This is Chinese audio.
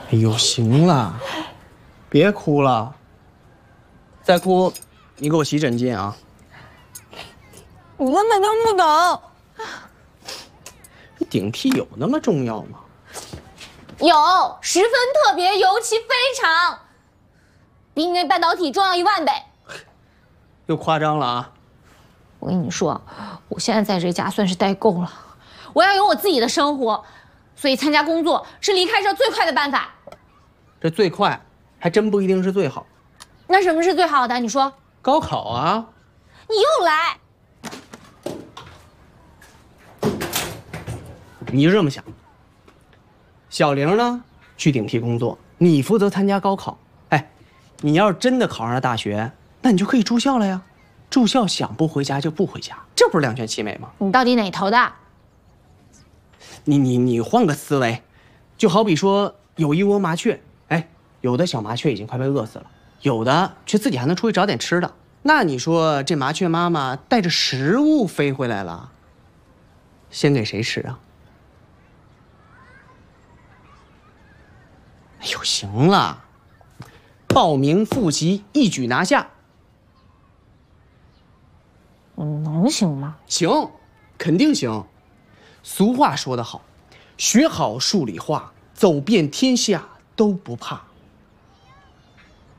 哎呦，行了，别哭了，再哭，你给我洗枕巾啊！ 你根本听不懂。 顶替有那么重要吗？ 有，十分特别，尤其非常，比你那半导体重要10000倍。 又夸张了啊！ 我跟你说，我现在在这家算是待够了，我要有我自己的生活，所以参加工作是离开这最快的办法。 这最快还真不一定是最好。 那什么是最好的？你说？ 高考啊！ 你又来。 你就这么想。小玲呢，去顶替工作，你负责参加高考。哎，你要是真的考上了大学，那你就可以住校了呀。住校想不回家就不回家，这不是两全其美吗？ 你到底哪头的？ 你换个思维，就好比说有一窝麻雀，哎，有的小麻雀已经快被饿死了，有的却自己还能出去找点吃的。那你说这麻雀妈妈带着食物飞回来了，先给谁吃啊？哎呦，行了，报名复习一举拿下。 能行吗？ 行，肯定行。俗话说得好，学好数理化，走遍天下都不怕。